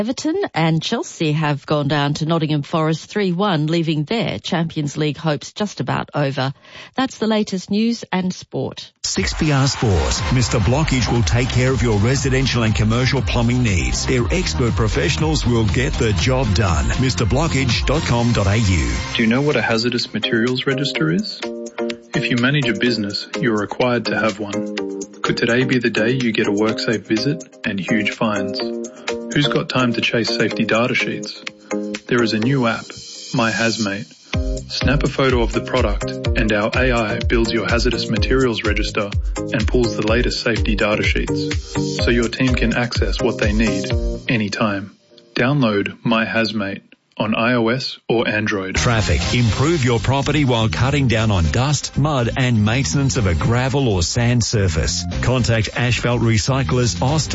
Everton and Chelsea have gone down to Nottingham Forest 3-1, leaving their Champions League hopes just about over. That's the latest news and sport. 6PR Sport. Mr. Blockage will take care of your residential and commercial plumbing needs. Their expert professionals will get the job done. MrBlockage.com.au. Do you know what a hazardous materials register is? If you manage a business, you're required to have one. Could today be the day you get a WorkSafe visit and huge fines? Who's got time to chase safety data sheets? There is a new app, My Hazmate. Snap a photo of the product and our AI builds your hazardous materials register and pulls the latest safety data sheets so your team can access what they need anytime. Download My Hazmate on iOS or Android. Traffic. Improve your property while cutting down on dust, mud and maintenance of a gravel or sand surface. Contact Asphalt Recyclers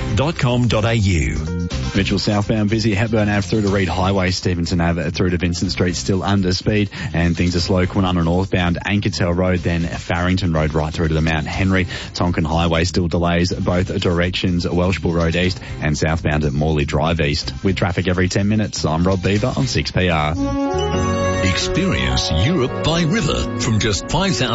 Ost.com.au. Mitchell southbound busy, Hepburn Ave through to Reed Highway, Stevenson Ave through to Vincent Street still under speed, and things are slow Kwinana northbound, Ankertel Road, then Farrington Road right through to the Mount Henry. Tonkin Highway still delays both directions, Welshpool Road East and southbound at Morley Drive East. With traffic every 10 minutes, I'm Rob Beaver on 6PR. Experience Europe by river from just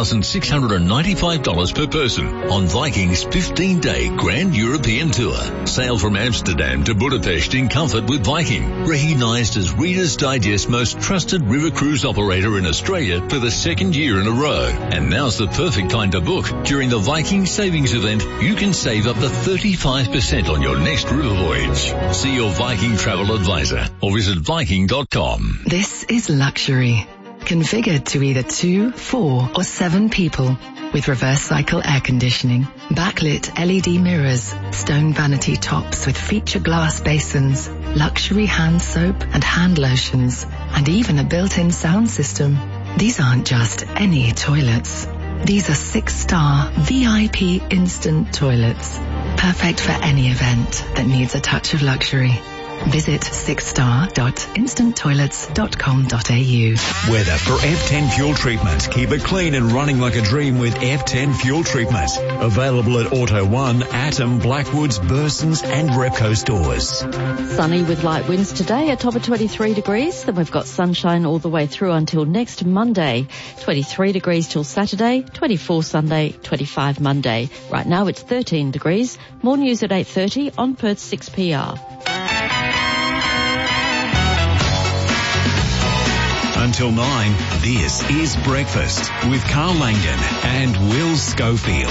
$5,695 per person on Viking's 15-day Grand European Tour. Sail from Amsterdam to Budapest in comfort with Viking, recognised as Reader's Digest most trusted river cruise operator in Australia for the second year in a row. And now's the perfect time to book. During the Viking Savings Event, you can save up to 35% on your next river voyage. See your Viking travel advisor or visit Viking.com. This is luxury, configured to either 2, 4 or 7 people, with reverse cycle air conditioning, backlit LED mirrors, stone vanity tops with feature glass basins, luxury hand soap and hand lotions, and even a built-in sound system. These aren't just any toilets. These are 6-star VIP instant toilets, perfect for any event that needs a touch of luxury. Visit 6star.instanttoilets.com.au. Weather for F10 Fuel Treatment. Keep it clean and running like a dream with F10 Fuel Treatment. Available at Auto One, Atom, Blackwoods, Bursons and Repco stores. Sunny with light winds today, a top of 23 degrees. Then we've got sunshine all the way through until next Monday. 23 degrees till Saturday, 24 Sunday, 25 Monday. Right now it's 13 degrees. More news at 8:30 on Perth 6PR. Until 9, this is Breakfast with Carl Langdon and Will Schofield.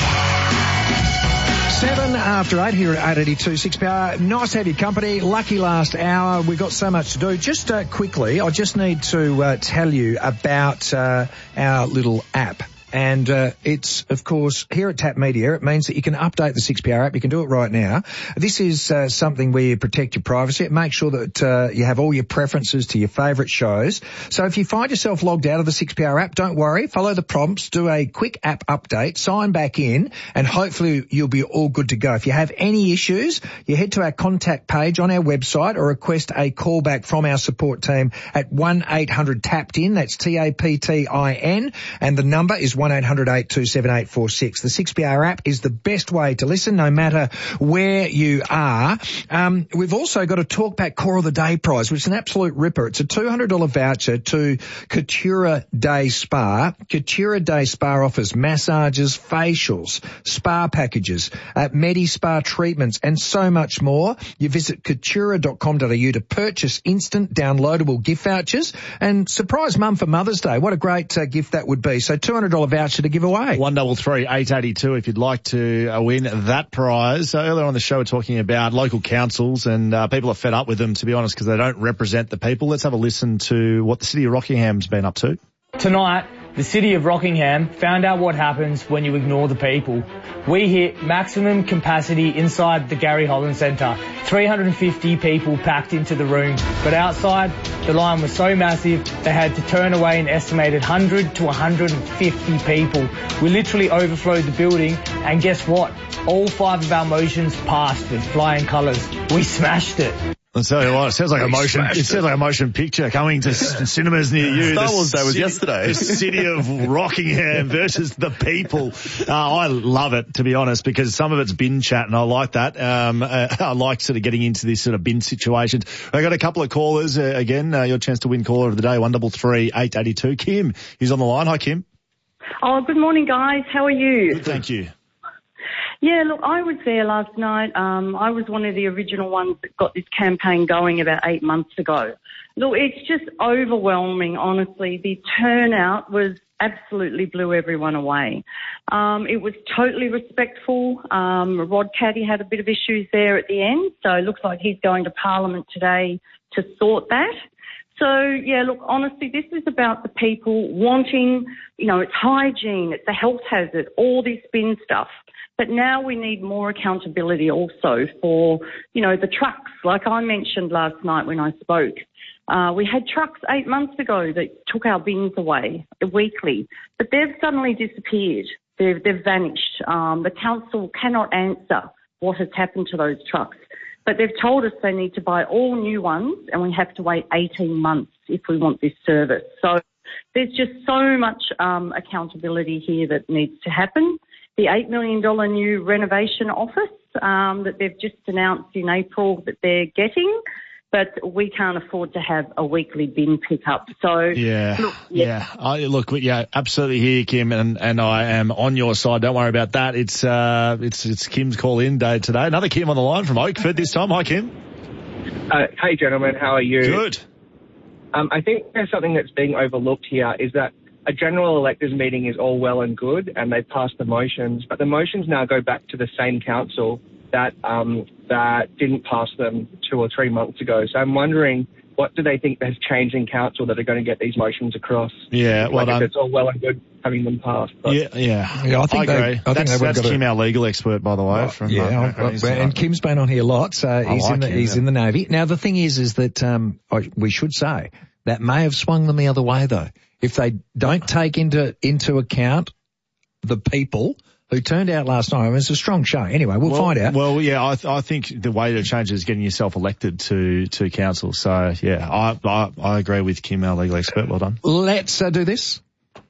7 after 8 here at 882 6PR. Nice to have your company. Lucky last hour. We've got so much to do. Just quickly, I just need to tell you about our little app. And it's, of course, here at Tap Media, it means that you can update the 6PR app. You can do it right now. This is something where you protect your privacy. It makes sure that you have all your preferences to your favourite shows. So if you find yourself logged out of the 6PR app, don't worry. Follow the prompts, do a quick app update, sign back in, and hopefully you'll be all good to go. If you have any issues, you head to our contact page on our website or request a call back from our support team at 1-800-TAPPED-IN. That's TAPTIN. And the number is 1-800-827-846. The 6PR app is the best way to listen no matter where you are. We've also got a Talkback Core of the Day prize, which is an absolute ripper. It's a $200 voucher to Couture Day Spa. Couture Day Spa offers massages, facials, spa packages, Medi-Spa treatments and so much more. You visit couture.com.au to purchase instant downloadable gift vouchers and surprise mum for Mother's Day. What a great gift that would be. So $200 voucher to give away. 133-882 if you'd like to win that prize. So earlier on the show we're talking about local councils and people are fed up with them, to be honest, because they don't represent the people. Let's have a listen to what the City of Rockingham's been up to. Tonight, the City of Rockingham found out what happens when you ignore the people. We hit maximum capacity inside the Gary Holland Centre. 350 people packed into the room. But outside, the line was so massive, they had to turn away an estimated 100 to 150 people. We literally overflowed the building, and guess what? All 5 of our motions passed with flying colours. We smashed it. I'll tell you what, it sounds like a motion picture coming to cinemas near you. Star Wars Day was yesterday. The city of Rockingham versus the people. I love it, to be honest, because some of it's bin chat, and I like that. I like sort of getting into this sort of bin situations. I got a couple of callers. Again, your chance to win caller of the day, 133 882. Kim is on the line. Hi, Kim. Oh, good morning, guys. How are you? Good, thank you. Yeah, look, I was there last night. I was one of the original ones that got this campaign going about 8 months ago. Look, it's just overwhelming, honestly. The turnout absolutely blew everyone away. It was totally respectful. Rod Caddy had a bit of issues there at the end, so it looks like he's going to Parliament today to sort that. So, yeah, look, honestly, this is about the people wanting, it's hygiene, it's a health hazard, all this bin stuff. But now we need more accountability also for, the trucks. Like I mentioned last night when I spoke, we had trucks 8 months ago that took our bins away weekly, but they've suddenly disappeared. They've vanished. The council cannot answer what has happened to those trucks. But they've told us they need to buy all new ones, and we have to wait 18 months if we want this service. So there's just so much accountability here that needs to happen. The $8 million new renovation office that they've just announced in April that they're getting, but we can't afford to have a weekly bin pickup. So I absolutely hear you, Kim, and I am on your side. Don't worry about that. It's Kim's call in day today. Another Kim on the line from Oakford this time. Hi, Kim. Hey, gentlemen, how are you? Good. I think there's something that's being overlooked here is that a general electors meeting is all well and good, and they've passed the motions, but the motions now go back to the same council that didn't pass them 2 or 3 months ago. So I'm wondering, what do they think has changed in council that are going to get these motions across? Yeah, it's all well and good having them passed. But I agree. That's Kim, our legal expert, by the way. And Kim's been on here a lot, so he's in the Navy. Now, the thing is that we should say that may have swung them the other way, though. If they don't take into account the people who turned out last night, it was a strong show. Anyway, we'll find out. Well, yeah, I think the way to change it is getting yourself elected to council. So, yeah, I agree with Kim, our legal expert. Well done. Let's do this.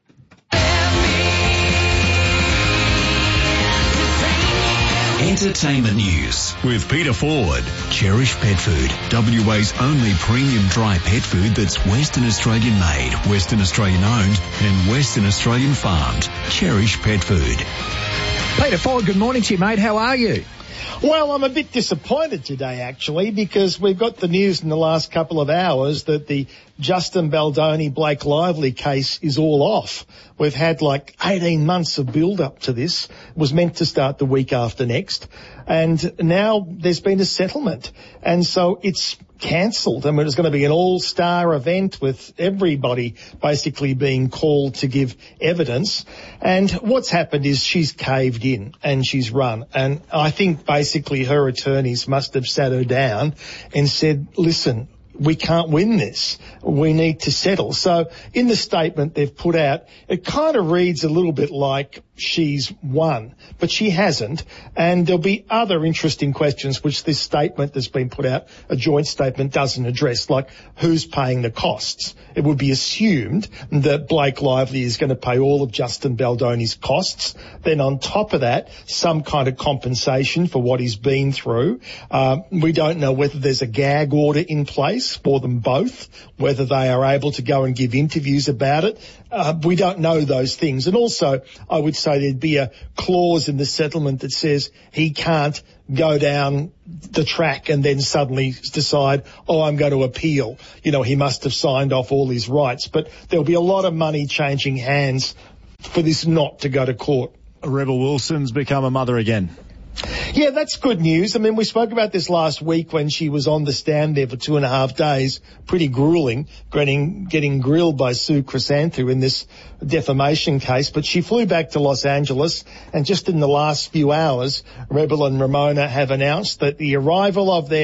Entertainment news with Peter Ford. Cherish Pet Food, WA's only premium dry pet food that's Western Australian made, Western Australian owned and Western Australian farmed. Cherish Pet Food. Peter Ford, good morning to you, mate. How are you? Well, I'm a bit disappointed today, actually, because we've got the news in the last couple of hours that the Justin Baldoni Blake Lively case is all off. We've had 18 months of build-up to this. It was meant to start the week after next. And now there's been a settlement. And so it's cancelled. I mean, it's going to be an all-star event with everybody basically being called to give evidence. And what's happened is she's caved in and she's run. And I think basically her attorneys must have sat her down and said, listen, we can't win this. We need to settle. So in the statement they've put out, it kind of reads a little bit like she's won, but she hasn't. And there'll be other interesting questions which this statement that's been put out, a joint statement, doesn't address, like who's paying the costs. It would be assumed that Blake Lively is going to pay all of Justin Baldoni's costs. Then on top of that, some kind of compensation for what he's been through. We don't know whether there's a gag order in place for them both, whether they are able to go and give interviews about it. We don't know those things. And also, I would say there'd be a clause in the settlement that says he can't go down the track and then suddenly decide, I'm going to appeal. He must have signed off all his rights. But there'll be a lot of money changing hands for this not to go to court. Rebel Wilson's become a mother again. Yeah, that's good news. I mean, we spoke about this last week when she was on the stand there for 2.5 days. Pretty grueling, getting grilled by Sue Crisanthu in this defamation case. But she flew back to Los Angeles, and just in the last few hours, Rebel and Ramona have announced that the arrival of their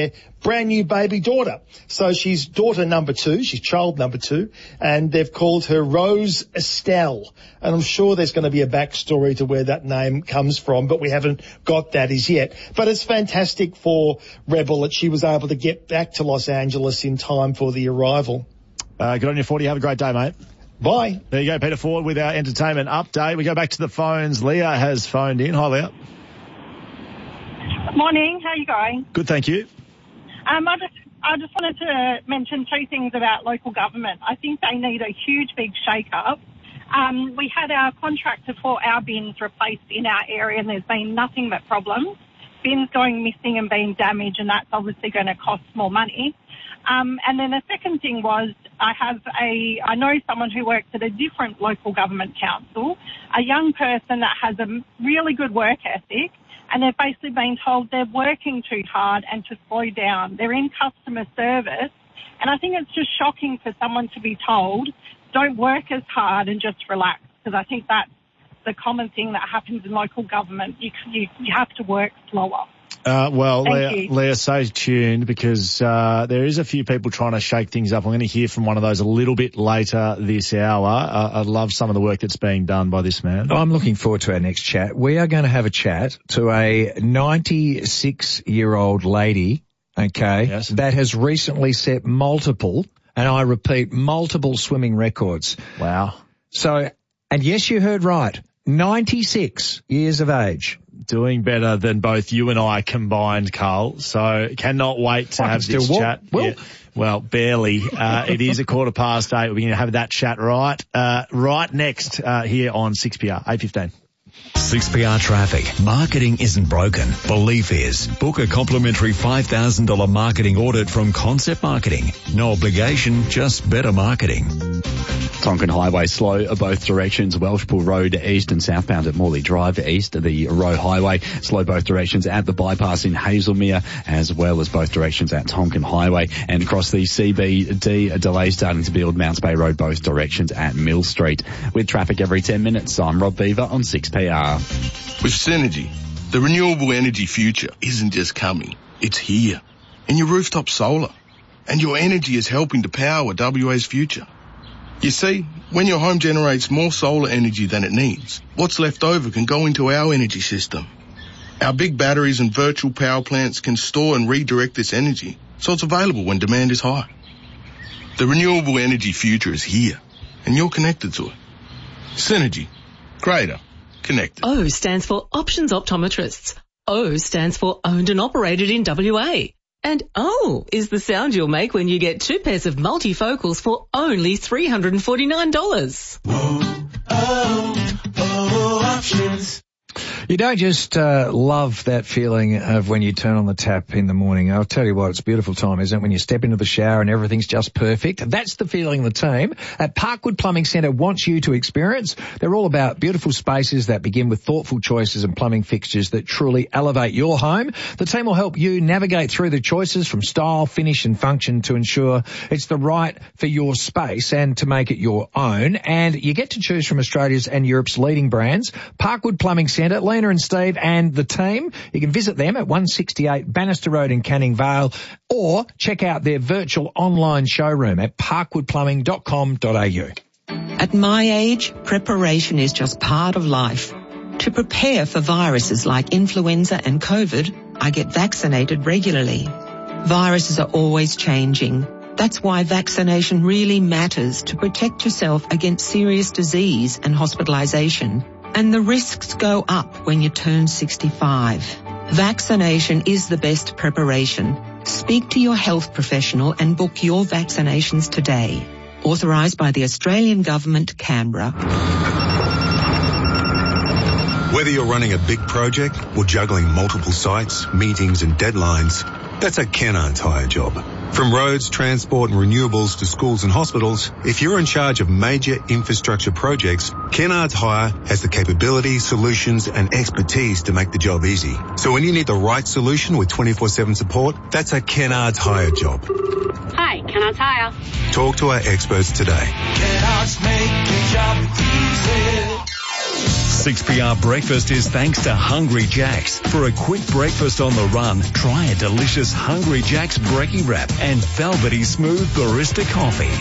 brand new baby daughter. So she's daughter number 2, she's child number 2, and they've called her Rose Estelle. And I'm sure there's going to be a backstory to where that name comes from, but we haven't got that as yet. But it's fantastic for Rebel that she was able to get back to Los Angeles in time for the arrival. Good on you, 40. Have a great day, mate. Bye. There you go, Peter Ford with our entertainment update. We go back to the phones. Leah has phoned in. Hi, Leah. Morning. How are you going? Good, thank you. I just wanted to mention 2 things about local government. I think they need a huge, big shake-up. We had our contractor for our bins replaced in our area, and there's been nothing but problems. Bins going missing and being damaged, and that's obviously going to cost more money. And then the second thing was I know someone who works at a different local government council, a young person that has a really good work ethic, and they've basically been told they're working too hard and to slow down. They're in customer service, and I think it's just shocking for someone to be told, don't work as hard and just relax, because I think that's the common thing that happens in local government. You have to work slower. Leah, stay tuned because there is a few people trying to shake things up. I'm going to hear from one of those a little bit later this hour. I love some of the work that's being done by this man. I'm looking forward to our next chat. We are going to have a chat to a 96-year-old lady, okay, yes, that has recently set multiple, and I repeat, multiple swimming records. Wow. So, and yes, you heard right, 96 years of age. Doing better than both you and I combined, Carl. So cannot wait to have this chat. Well, well, barely. It is 8:15. We're going to have that chat right next here on 6PR, 8:15. 6PR Traffic. Marketing isn't broken. Belief is. Book a complimentary $5,000 marketing audit from Concept Marketing. No obligation, just better marketing. Tonkin Highway slow both directions. Welshpool Road east and southbound at Morley Drive east. The Roe Highway slow both directions at the bypass in Hazelmere, as well as both directions at Tonkin Highway. And across the CBD, delays starting to build Mounts Bay Road both directions at Mill Street. With traffic every 10 minutes, I'm Rob Beaver on 6PR. With Synergy, the renewable energy future isn't just coming, it's here. In your rooftop solar. And your energy is helping to power WA's future. You see, when your home generates more solar energy than it needs, what's left over can go into our energy system. Our big batteries and virtual power plants can store and redirect this energy, so it's available when demand is high. The renewable energy future is here, and you're connected to it. Synergy. Greater. Connected. O stands for Options Optometrists. O stands for Owned and Operated in WA. And O is the sound you'll make when you get 2 pairs of multifocals for only $349. Options. You don't just love that feeling of when you turn on the tap in the morning. I'll tell you what, it's a beautiful time, isn't it? When you step into the shower and everything's just perfect. That's the feeling the team at Parkwood Plumbing Centre wants you to experience. They're all about beautiful spaces that begin with thoughtful choices and plumbing fixtures that truly elevate your home. The team will help you navigate through the choices from style, finish and function to ensure it's the right for your space and to make it your own. And you get to choose from Australia's and Europe's leading brands. Parkwood Plumbing Centre, Lena and Steve and the team. You can visit them at 168 Bannister Road in Canning Vale or check out their virtual online showroom at parkwoodplumbing.com.au. At my age, preparation is just part of life. To prepare for viruses like influenza and COVID, I get vaccinated regularly. Viruses are always changing. That's why vaccination really matters to protect yourself against serious disease and hospitalisation. And the risks go up when you turn 65. Vaccination is the best preparation. Speak to your health professional and book your vaccinations today. Authorised by the Australian Government, Canberra. Whether you're running a big project or juggling multiple sites, meetings and deadlines, that's a Kennards Hire job. From roads, transport and renewables to schools and hospitals, if you're in charge of major infrastructure projects, Kennards Hire has the capability, solutions and expertise to make the job easy. So when you need the right solution with 24/7 support, that's a Kennards Hire job. Hi, Kennards Hire. Talk to our experts today. Kennards make your job easy. 6PR Breakfast is thanks to Hungry Jack's. For a quick breakfast on the run, try a delicious Hungry Jack's Brekkie Wrap and velvety smooth barista coffee.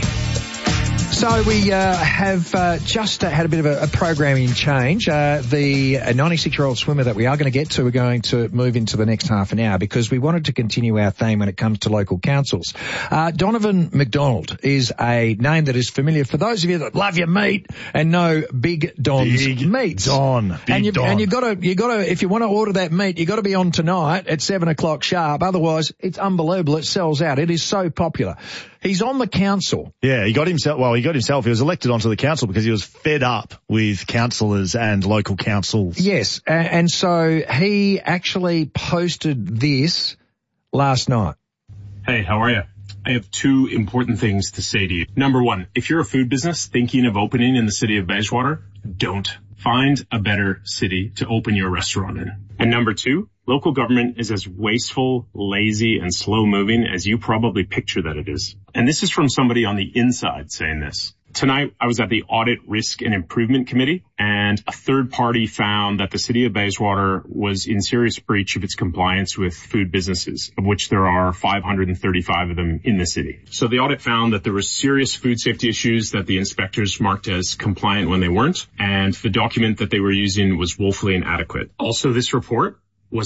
So we have just had a bit of a programming change. The 96-year-old swimmer that we are going to get to, we're going to move into the next half an hour because we wanted to continue our theme when it comes to local councils. Donovan McDonald is a name that is familiar for those of you that love your meat and know Big Don's meats. Don. And you've got to, if you want to order that meat, you've got to be on tonight at 7:00 sharp. Otherwise, it's unbelievable. It sells out. It is so popular. He's on the council. Yeah, he was elected onto the council because he was fed up with councillors and local councils. Yes, and so he actually posted this last night. Hey, how are you? I have two important things to say to you. Number one, if you're a food business thinking of opening in the city of Bayswater, don't. Find a better city to open your restaurant in. And number two, local government is as wasteful, lazy, and slow-moving as you probably picture that it is. And this is from somebody on the inside saying this. Tonight, I was at the Audit, Risk, and Improvement Committee, and a third party found that the city of Bayswater was in serious breach of its compliance with food businesses, of which there are 535 of them in the city. So the audit found that there were serious food safety issues that the inspectors marked as compliant when they weren't, and the document that they were using was woefully inadequate. Also, this report was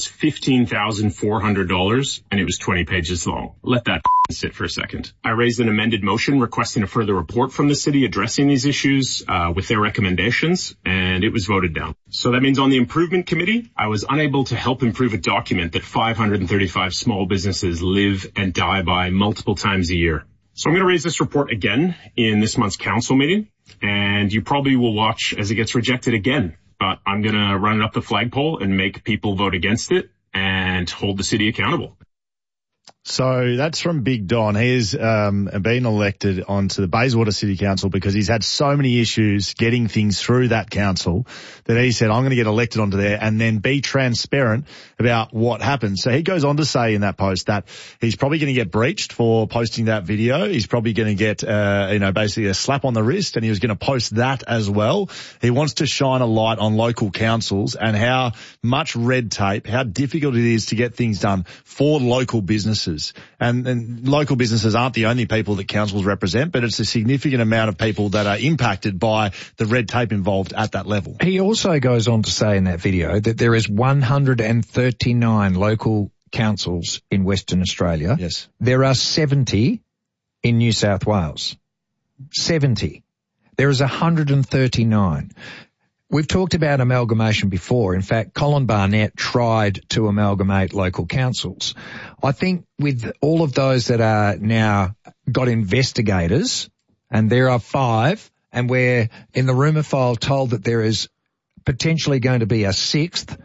$15,400 and it was 20 pages long. Let that sit for a second. I raised an amended motion requesting a further report from the city addressing these issues with their recommendations, and it was voted down. So that means on the improvement committee, I was unable to help improve a document that 535 small businesses live and die by multiple times a year. So I'm going to raise this report again in this month's council meeting, and you probably will watch as it gets rejected again. But I'm going to run it up the flagpole and make people vote against it and hold the city accountable. So that's from Big Don. He has been elected onto the Bayswater City Council because he's had so many issues getting things through that council that he said, I'm going to get elected onto there and then be transparent about what happens. So he goes on to say in that post that he's probably going to get breached for posting that video. He's probably going to get, basically a slap on the wrist, and he was going to post that as well. He wants to shine a light on local councils and how much red tape, how difficult it is to get things done for local businesses. And local businesses aren't the only people that councils represent, but it's a significant amount of people that are impacted by the red tape involved at that level. He also goes on to say in that video that there is 139 local councils in Western Australia. Yes. There are 70 in New South Wales. 70. There is 139. We've talked about amalgamation before. In fact, Colin Barnett tried to amalgamate local councils. I think with all of those that are now got investigators, and there are 5, and we're in the rumour file told that there is potentially going to be a 6th,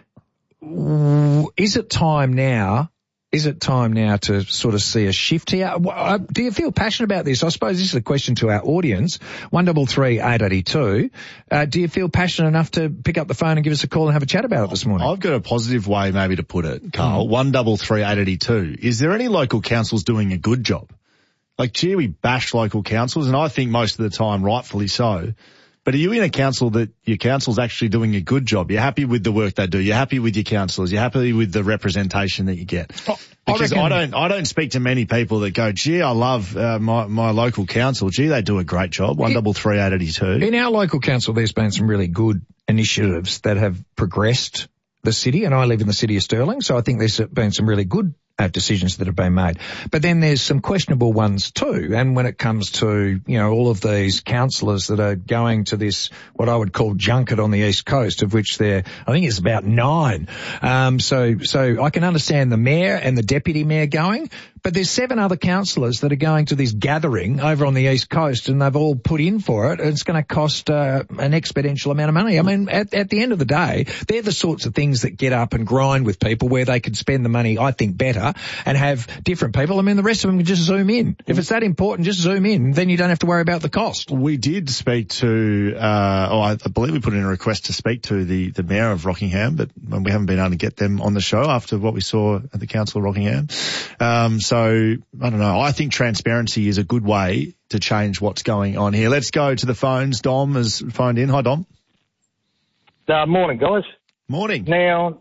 is it time now to sort of see a shift here? Do you feel passionate about this? I suppose this is a question to our audience. 133 882. Do you feel passionate enough to pick up the phone and give us a call and have a chat about it this morning? I've got a positive way maybe to put it, Carl. 133 882. Is there any local councils doing a good job? Like, gee, we bash local councils, and I think most of the time rightfully so. But are you in a council that your council's actually doing a good job? You're happy with the work they do. You're happy with your councillors. You're happy with the representation that you get. Because I don't speak to many people that go, gee, I love my local council. Gee, they do a great job. 133 882. In our local council, there's been some really good initiatives that have progressed the city, and I live in the city of Stirling, so I think there's been some really good decisions that have been made. But then there's some questionable ones too. And when it comes to, all of these councillors that are going to this, what I would call junket on the East Coast, of which I think it's about 9. So I can understand the mayor and the deputy mayor going, but there's 7 other councillors that are going to this gathering over on the East Coast, and they've all put in for it. It's going to cost an exponential amount of money. I mean, at the end of the day, they're the sorts of things that get up and grind with people where they could spend the money, I think, better and have different people. I mean, the rest of them can just zoom in. If it's that important, just zoom in. Then you don't have to worry about the cost. We did speak to, I believe we put in a request to speak to the mayor of Rockingham, but we haven't been able to get them on the show after what we saw at the council of Rockingham. So I don't know. I think transparency is a good way to change what's going on here. Let's go to the phones. Dom has phoned in. Hi, Dom. Morning, guys. Morning. Now,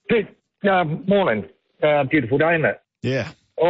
morning. Beautiful day, isn't it? Yeah.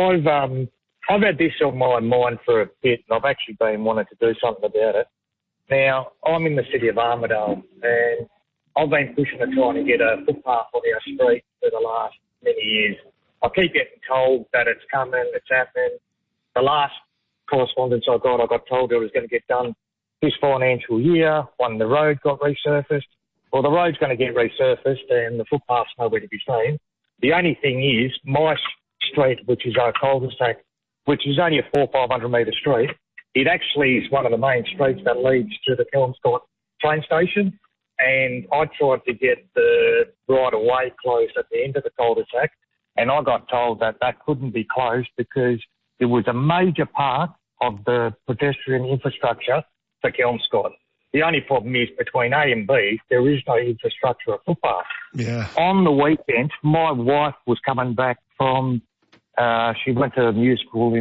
I've had this on my mind for a bit, and I've actually been wanting to do something about it. Now, I'm in the city of Armidale, and I've been pushing to trying to get a footpath on our street for the last many years. I keep getting told that it's coming, it's happening. The last correspondence I got told it was going to get done this financial year when the road got resurfaced. Well, the road's going to get resurfaced and the footpath's nowhere to be seen. The only thing is, my street, which is our cul-de-sac, which is only a 400-500 metre street, it actually is one of the main streets that leads to the Kelmscott train station. And I tried to get the right-of-way closed at the end of the cul-de-sac, and I got told that couldn't be closed because it was a major part of the pedestrian infrastructure for Kelmscott. The only problem is between A and B, there is no infrastructure or footpath. Yeah. On the weekend, my wife was coming back from, she went to a music school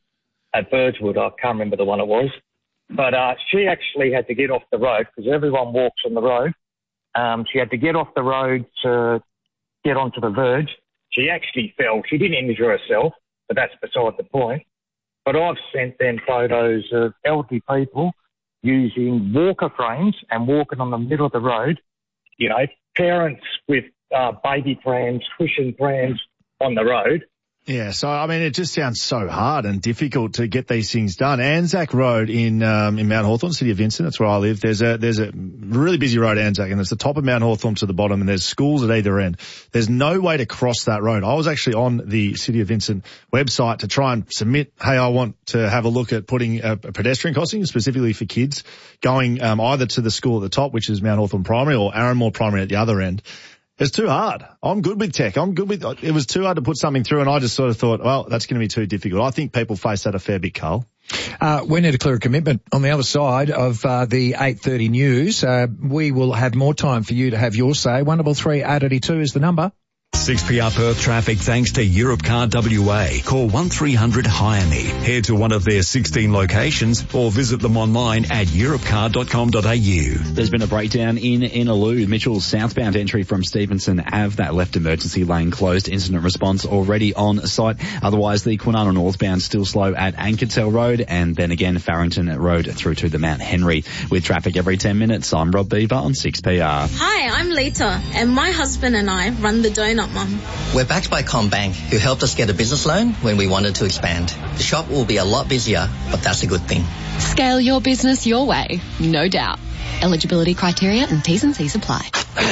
at Birdswood. I can't remember the one it was. But she actually had to get off the road because everyone walks on the road. She had to get off the road to get onto the verge. She actually fell. She didn't injure herself, but that's beside the point. But I've sent them photos of elderly people using walker frames and walking on the middle of the road. You know, parents with baby prams, cushion prams on the road. Yeah, so, I mean, it just sounds so hard and difficult to get these things done. Anzac Road in Mount Hawthorn, City of Vincent, that's where I live. There's a really busy road, Anzac, and it's the top of Mount Hawthorn to the bottom, and there's schools at either end. There's no way to cross that road. I was actually on the City of Vincent website to try and submit, hey, I want to have a look at putting a pedestrian crossing specifically for kids going either to the school at the top, which is Mount Hawthorn Primary, or Arranmore Primary at the other end. It's too hard. I'm good with tech. It was too hard to put something through, and I just sort of thought, well, that's going to be too difficult. I think people face that a fair bit, Carl. We need a clear commitment. On the other side of the 8:30 news, we will have more time for you to have your say. 133 882 is the number. 6PR Perth traffic thanks to Europcar WA. Call 1300 Hire Me. Head to one of their 16 locations or visit them online at europcar.com.au. There's been a breakdown in Innaloo. Mitchell's southbound entry from Stevenson Ave, that left emergency lane closed. Incident response already on site. Otherwise, the Kwinana northbound still slow at Ankertel Road, and then again Farrington Road through to the Mount Henry. With traffic every 10 minutes, I'm Rob Beaver on 6PR. Hi, I'm Lita, and my husband and I run the Donut Mum. We're backed by CommBank, who helped us get a business loan when we wanted to expand. The shop will be a lot busier, but that's a good thing. Scale your business your way, no doubt. Eligibility criteria and T's and C's apply.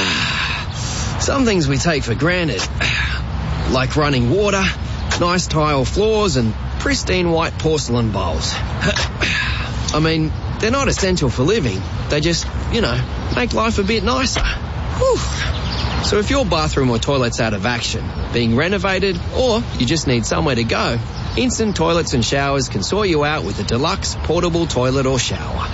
Some things we take for granted, like running water, nice tile floors and pristine white porcelain bowls. I mean, they're not essential for living. They just, make life a bit nicer. Whew. So if your bathroom or toilet's out of action, being renovated, or you just need somewhere to go, Instant Toilets and Showers can sort you out with a deluxe portable toilet or shower.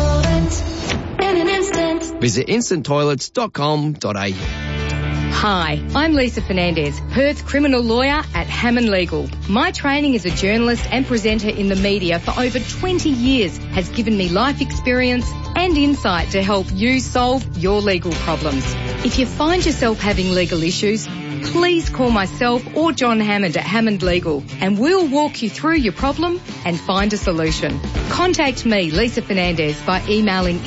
In an instant. Visit instanttoilets.com.au. Hi, I'm Lisa Fernandez, Perth criminal lawyer at Hammond Legal. My training as a journalist and presenter in the media for over 20 years has given me life experience and insight to help you solve your legal problems. If you find yourself having legal issues, please call myself or John Hammond at Hammond Legal, and we'll walk you through your problem and find a solution. Contact me, Lisa Fernandez, by emailing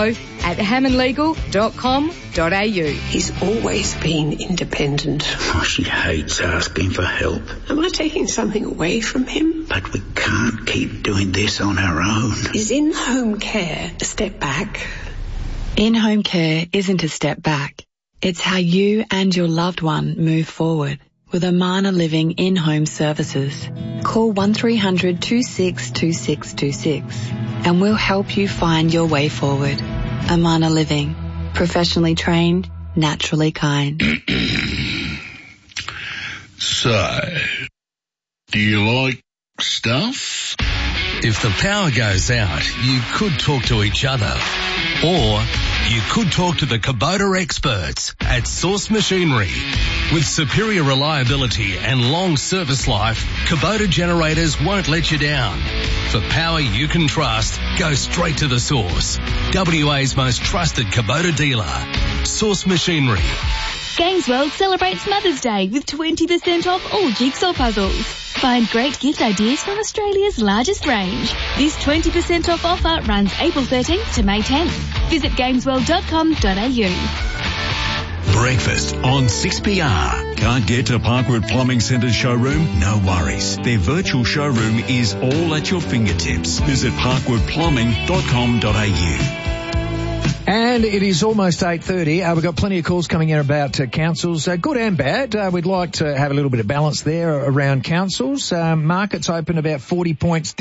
info@hammondlegal.com.au. He's always been independent. Oh, she hates asking for help. Am I taking something away from him? But we can't keep doing this on our own. Is in-home care a step back? In-home care isn't a step back. It's how you and your loved one move forward with Amana Living in-home services. Call 1300 26 2626 and we'll help you find your way forward. Amana Living. Professionally trained, naturally kind. So, do you like stuff? If the power goes out, you could talk to each other. Or you could talk to the Kubota experts at Source Machinery. With superior reliability and long service life, Kubota generators won't let you down. For power you can trust, go straight to the source. WA's most trusted Kubota dealer. Source Machinery. Games World celebrates Mother's Day with 20% off all jigsaw puzzles. Find great gift ideas from Australia's largest range. This 20% off offer runs April 13th to May 10th. Visit gamesworld.com.au. Breakfast on 6PR. Can't get to Parkwood Plumbing Centre's showroom? No worries. Their virtual showroom is all at your fingertips. Visit parkwoodplumbing.com.au. And it is almost 8:30. We've got plenty of calls coming in about councils, good and bad. We'd like to have a little bit of balance there around councils. Markets open about 40 points